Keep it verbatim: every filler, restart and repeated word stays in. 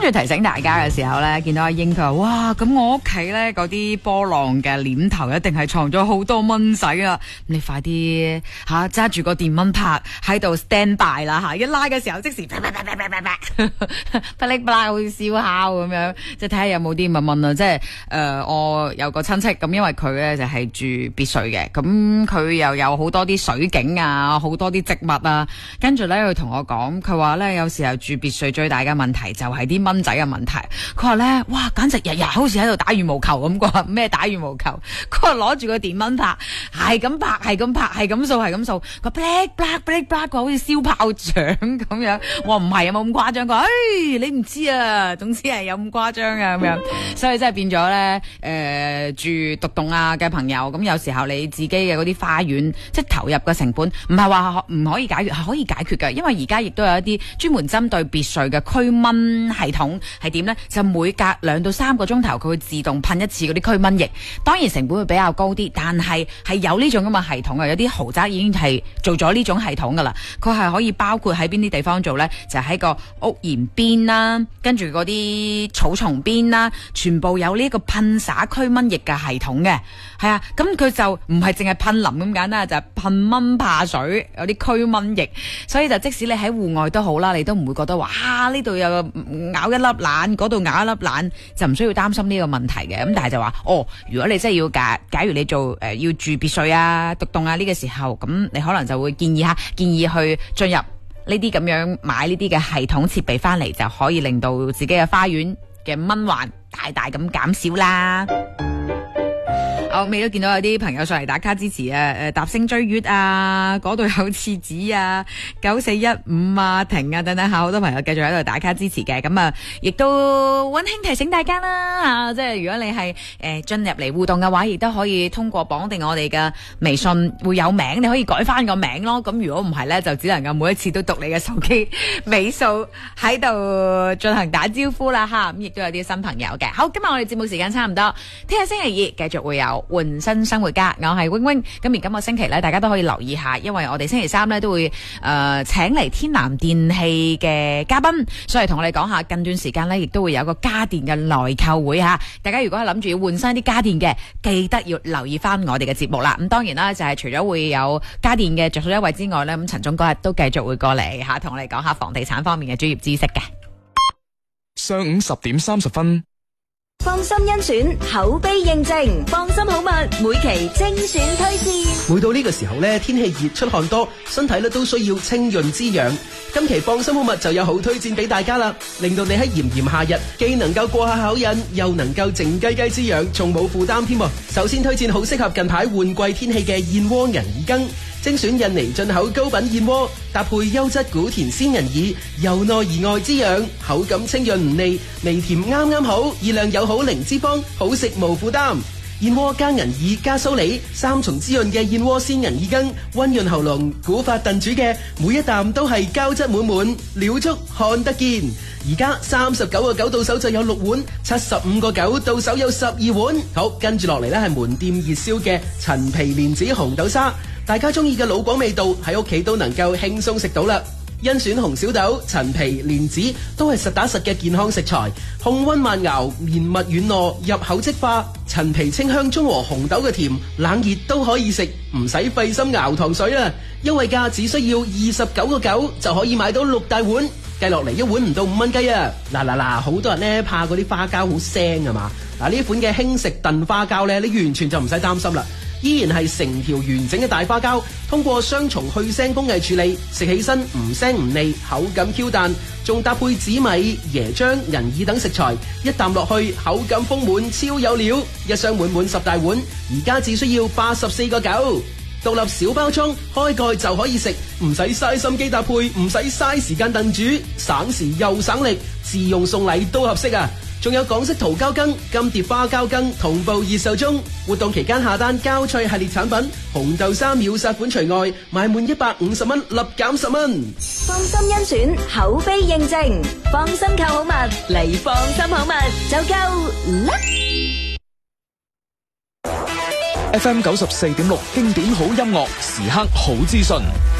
住提醒大家嘅時候咧，見到阿英佢話：哇，咁我屋企咧嗰啲波浪嘅簾頭一定係藏咗好多蚊仔啊！你快啲吓揸住個電蚊拍喺度 stand by 啦吓，一拉嘅時候即時啪啪啪啪啪啪啪，噼哩啪啦好似燒烤咁樣，即係睇下有冇啲乜蚊啊！即係誒、呃，我有個親戚咁，因為佢咧就係住別墅嘅，咁佢又有好多啲水景啊，好多啲植物啊，跟住咧佢同我講，佢話咧有時候住別墅最大嘅問題就係啲蚊仔嘅問題。佢話咧，哇，簡直日日好似喺度打羽毛球咁啩，咩打羽毛球？佢話攞住個電蚊拍，係咁拍，係咁拍，係咁掃，係咁掃，佢 black black black black，好似燒炮仗咁樣。我話唔係啊，冇咁誇張。佢話，誒，你唔知啊，總之係有咁誇張啊咁樣。所以真係變咗咧，誒、呃，住獨棟啊嘅朋友，咁有時候你自己嘅嗰啲花園，即係投入嘅成本，唔係話唔可以解決，係可以解決嘅。因為而家亦都有一啲專門針對別墅嘅驅蚊系統，係點咧？就每隔兩到三個鐘頭，佢會自動噴一次嗰啲驅蚊液。當然成本會比較高啲，但係係有呢種咁嘅系統嘅。有啲豪宅已經係做咗呢種系統噶啦。佢係可以包括喺邊啲地方做咧？就喺個屋檐邊啦，跟住嗰啲草叢邊啦，全部有呢個噴灑驅蚊液嘅系統嘅。係啊，咁佢就唔係淨係噴淋咁簡單，就係、是、噴蚊怕水，有啲驅蚊液。所以就即使你喺戶外都好啦，你都唔會覺得話啊呢度有咬一粒懶，嗰度咬一粒懶，就唔需要擔心呢個問題嘅。咁但係就話哦，如果你真係要假，假如你做誒、呃、要住別墅啊、獨棟啊呢個時候，咁你可能就會建議下，建議去進入呢啲咁樣買呢啲嘅系統設備翻嚟，就可以令到自己嘅花園嘅蚊患大大咁減少啦。我未都見到有啲朋友上嚟打卡支持啊！誒，搭星追月啊，嗰度有廁紙啊，九四一五啊，停啊等等下，好多朋友繼續喺度打卡支持嘅。咁啊，亦都溫馨提醒大家啦吓，即係如果你係誒進入嚟互動嘅話，亦都可以通過綁定我哋嘅微信會有名，你可以改翻個名咯。咁如果唔係咧，就只能夠每一次都讀你嘅手機尾數喺度進行打招呼啦吓。咁亦都有啲新朋友嘅。好，今日我哋節目時間差唔多，聽日星期二繼續會有換新生活家，我係 wing wing。咁而今個星期咧，大家都可以留意下，因為我哋星期三咧都會誒、呃、請嚟天南電器嘅嘉賓，所以同我哋講下近段時間咧，亦都會有個家電嘅內購會吓。大家如果係諗住要換新啲家電嘅，記得要留意翻我哋嘅節目啦。咁當然啦，就係、是、除咗會有家電嘅着數優惠之外咧，咁陳總嗰日都繼續會過嚟吓，同我哋講下房地產方面嘅專業知識嘅。 上午十點三十分。 放心甄選，口碑認證，放心好物，每期精選推薦。 每到呢個時候呢，天氣熱出汗多，身體咧都需要清潤滋養。今期放心好物就有好推薦俾大家啦，令到你喺炎炎夏日既能夠過下口癮，又能夠靜雞雞滋養，仲冇負擔添。首先推薦好適合近排換季天氣嘅燕窩銀耳羹。精選印尼進口高品燕窩，搭配優質古田鮮銀耳，由內而外滋養，口感清潤唔膩，微甜啱啱好，熱量友好零脂肪，好食無負擔。燕窩加銀耳加蘇梨，三重滋潤嘅燕窩鮮銀耳羹，溫潤喉嚨，古法燉煮嘅，每一啖都係膠質滿滿，料足看得見。而家三十九個九到手就有六碗，七十五個九到手有十二碗。好，跟住落嚟呢係門店熱銷嘅陳皮蓮子紅豆沙。大家中意嘅老廣味道喺屋企都能夠輕鬆食到啦。甄選紅小豆、陳皮、蓮子都係實打實嘅健康食材，控溫慢熬，綿密軟糯，入口即化。陳皮清香中和紅豆嘅甜，冷熱都可以食，唔使費心熬糖水啦。優惠價只需要二十九個九就可以買到六大碗，計落嚟一碗唔到五蚊雞啊！嗱嗱嗱，好多人呢怕嗰啲花膠好腥啊嘛，嗱呢款嘅輕食燉花膠呢，你完全就唔使擔心啦。依然係成條完整嘅大花膠，通過雙重去腥工藝處理，食起身唔腥唔膩，口感 Q 彈，仲搭配紫米、椰漿、銀耳等食材，一啖落去口感豐滿，超有料。一箱滿滿十大碗，而家只需要八十四個九，獨立小包裝，開蓋就可以食，唔使嘥心機搭配，唔使嘥時間燉煮，省時又省力，自用送禮都合適啊！仲有港式桃膠羹、金蝶花膠羹同步熱售中，活動期間下單膠脆系列產品，紅豆沙秒殺款除外，買滿一百五十蚊立減十蚊。 放心甄選，口碑認證，放心購好物，嚟放心好物就夠啦。 F M 九十四點六經典好音樂，時刻好資訊。